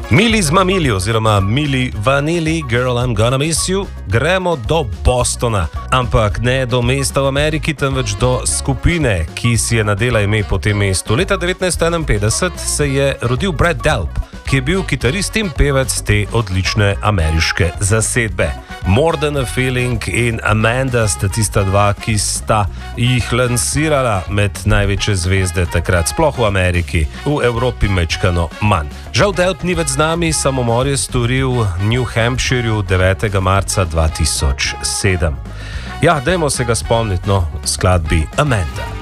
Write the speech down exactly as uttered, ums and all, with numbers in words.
Mili z mamili oziroma Mili Vanilli, Girl I'm Gonna Miss You, gremo do Bostona, ampak ne do mesta v Ameriki, temveč do skupine, ki si je nadela ime po tem mestu. Leta devetnajststo enainpetdeset se je rodil Brad Delp, ki je bil kitarist in pevec te odlične ameriške zasedbe. More Than a Feeling in Amanda sta tista dva, ki sta jih lansirala med največje zvezde takrat, sploh v Ameriki, v Evropi mečkano manj. Žal Delp ni več z nami, samomor je storil v New Hampshireu devetega marca dva tisoč sedem. Ja, dajmo se ga spomniti, no, skladbi Amanda.